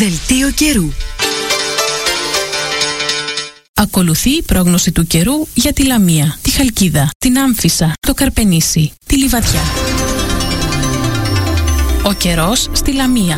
Δελτίο καιρού. Ακολουθεί η πρόγνωση του καιρού για τη Λαμία, τη Χαλκίδα, την Άμφισσα, το Καρπενήσι, τη Λιβαδιά. Ο καιρός στη Λαμία.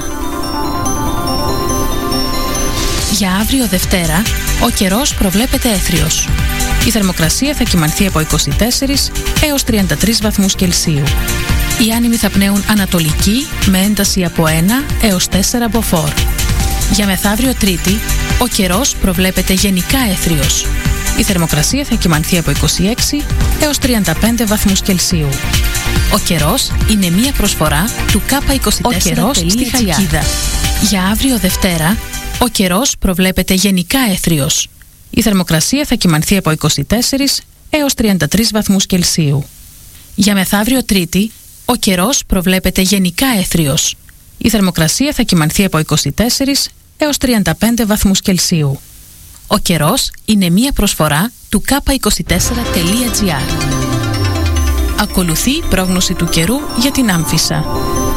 Για αύριο Δευτέρα, ο καιρός προβλέπεται έθριος. Η θερμοκρασία θα κυμανθεί από 24 έως 33 βαθμούς Κελσίου. Οι άνεμοι θα πνέουν ανατολική με ένταση από 1 έως 4 μποφόρ. Για μεθαύριο Τρίτη, ο καιρός προβλέπεται γενικά έθριος. Η θερμοκρασία θα κυμανθεί από 26 έως 35 βαθμούς Κελσίου. Ο καιρός είναι μία προσφορά του K24. Ο καιρός στη Χαλκίδα. Για αύριο Δευτέρα, ο καιρός προβλέπεται γενικά έθριος. Η θερμοκρασία θα κυμανθεί από 24 έως 33 βαθμούς Κελσίου. Για μεθαύριο Τρίτη, ο καιρός προβλέπεται γενικά έθριος. Η θερμοκρασία θα κυμανθεί από 24 έως 35 βαθμούς Κελσίου. Ο καιρός είναι μία προσφορά του K24.gr. Ακολουθεί η πρόγνωση του καιρού για την Άμφισσα.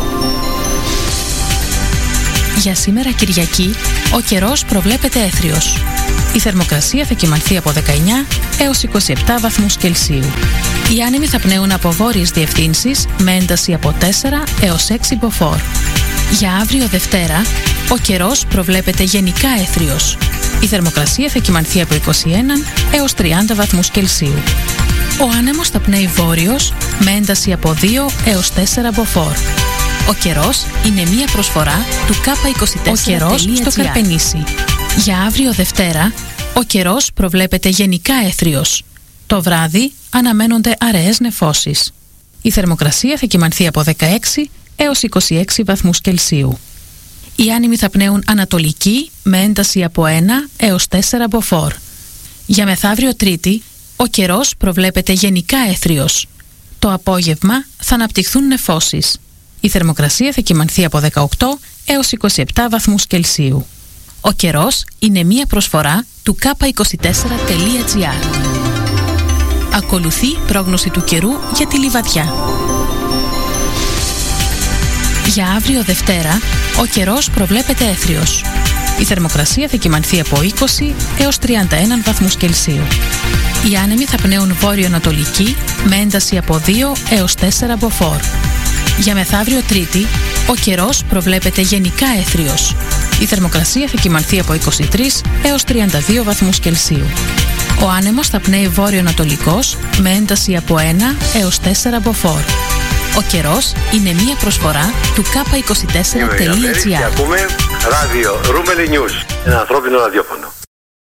Για σήμερα Κυριακή, ο καιρός προβλέπεται έθριος. Η θερμοκρασία θα κυμανθεί από 19 έως 27 βαθμούς Κελσίου. Οι άνεμοι θα πνέουν από βόρειες διευθύνσεις με ένταση από 4 έως 6 μποφόρ. Για αύριο Δευτέρα, ο καιρός προβλέπεται γενικά έθριος. Η θερμοκρασία θα κυμανθεί από 21 έως 30 βαθμούς Κελσίου. Ο άνεμος θα πνέει βόρειος με ένταση από 2 έως 4 μποφόρ. Ο καιρός είναι μία προσφορά του K24. Ο καιρός στο Καρπενήσι. Για αύριο Δευτέρα, ο καιρός προβλέπεται γενικά έθριος. Το βράδυ αναμένονται αραιές νεφώσεις. Η θερμοκρασία θα κυμανθεί από 16 έως 26 βαθμούς Κελσίου. Οι άνεμοι θα πνέουν ανατολική με ένταση από 1 έως 4 μποφόρ. Για μεθαύριο Τρίτη, ο καιρός προβλέπεται γενικά έθριος. Το απόγευμα θα αναπτυχθούν νεφώσεις. Η θερμοκρασία θα κυμανθεί από 18 έως 27 βαθμούς Κελσίου. Ο καιρός είναι μία προσφορά του K24.gr. Ακολουθεί η πρόγνωση του καιρού για τη Λιβαδιά. Για αύριο Δευτέρα, ο καιρός προβλέπεται έθριος. Η θερμοκρασία θα κυμανθεί από 20 έως 31 βαθμούς Κελσίου. Οι άνεμοι θα πνέουν βόρειο-ανατολική με ένταση από 2 έως 4 μποφόρ. Για μεθαύριο Τρίτη, ο καιρός προβλέπεται γενικά έθριος. Η θερμοκρασία θα κυμανθεί από 23 έως 32 βαθμούς Κελσίου. Ο άνεμος θα πνέει βόρειο-ανατολικός με ένταση από 1 έως 4 μποφόρ. Ο καιρός είναι μία προσφορά του K24.gr. Και ακούμε ράδιο Ρούμελι News, ένα ανθρώπινο ραδιόφωνο.